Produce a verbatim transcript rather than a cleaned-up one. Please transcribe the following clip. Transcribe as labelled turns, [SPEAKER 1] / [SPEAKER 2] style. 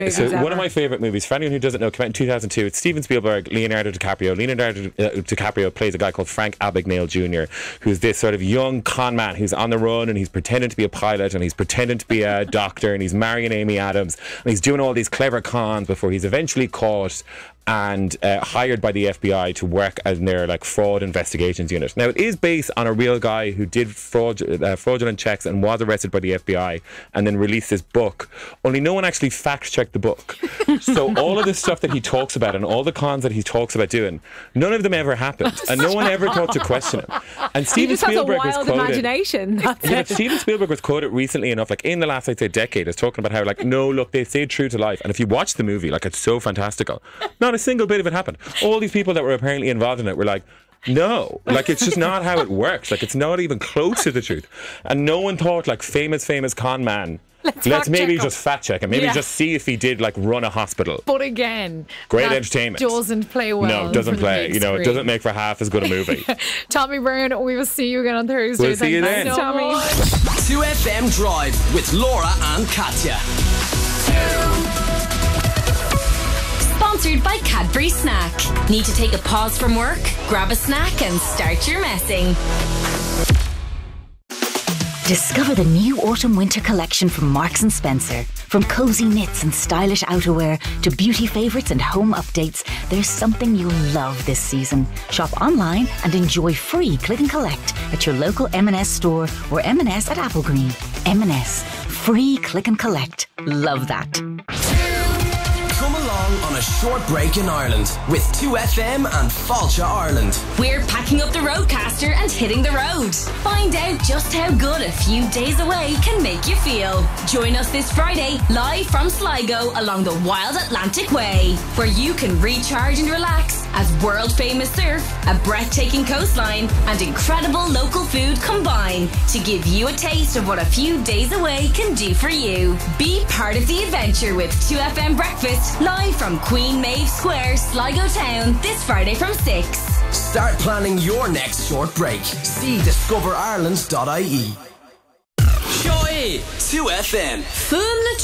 [SPEAKER 1] So ever. One of my favourite movies, for anyone who doesn't know, came out in two thousand two. It's Steven Spielberg, Leonardo DiCaprio. Leonardo uh, DiCaprio plays a guy called Frank Abagnale Junior, who's this sort of young con man who's on the run, and he's pretending to be a pilot, and he's pretending to be a doctor, and he's marrying Amy Adams, and he's doing all these clever cons before he's eventually caught and uh, hired by the F B I to work in their like fraud investigations unit. Now, it is based on a real guy who did fraud, uh, fraudulent checks and was arrested by the F B I and then released this book. Only no one actually fact-checked the book. So all of the stuff that he talks about and all the cons that he talks about doing, none of them ever happened, and no one ever thought to question him. And Steven Spielberg was quoted.
[SPEAKER 2] Imagination. That's
[SPEAKER 1] yeah,
[SPEAKER 2] it.
[SPEAKER 1] Steven Spielberg was quoted recently enough, like in the last, I'd say, decade, as talking about how, like, no, look, they stayed true to life. And if you watch the movie, like, it's so fantastical. Not a single bit of it happened. All these people that were apparently involved in it were like, no, like, it's just not how it works. Like, it's not even close to the truth. And no one thought, like, famous, famous con man, Let's, Let's maybe just fact check him. Maybe yeah. just see if he did like run a hospital.
[SPEAKER 2] But again,
[SPEAKER 1] great entertainment.
[SPEAKER 2] Doesn't play well.
[SPEAKER 1] No, doesn't play. You know, screen. It doesn't make for half as good a movie.
[SPEAKER 2] Tommy Byrne, we will see you again on Thursday.
[SPEAKER 1] We'll see you then.
[SPEAKER 2] So Tommy.
[SPEAKER 3] two F M Drive with Laura and Katya.
[SPEAKER 4] Sponsored by Cadbury Snack. Need to take a pause from work? Grab a snack and start your messing.
[SPEAKER 5] Discover the new autumn-winter collection from Marks and Spencer. From cozy knits and stylish outerwear to beauty favourites and home updates, there's something you'll love this season. Shop online and enjoy free click and collect at your local M and S store or M and S at Applegreen. M and S. Free click and collect. Love that.
[SPEAKER 3] Come along on a short break in Ireland with two F M and Fáilte Ireland.
[SPEAKER 4] We're packing up the Roadcaster and hitting the road. Find out just how good a few days away can make you feel. Join us this Friday live from Sligo along the Wild Atlantic Way, where you can recharge and relax as world famous surf, a breathtaking coastline and incredible local food combine to give you a taste of what a few days away can do for you. Be part of the adventure with two F M Breakfast live from Queen Maeve Square, Sligo Town, this Friday from six.
[SPEAKER 3] Start planning your next short break. See discover ireland dot I E. Joy two F M.
[SPEAKER 4] Fun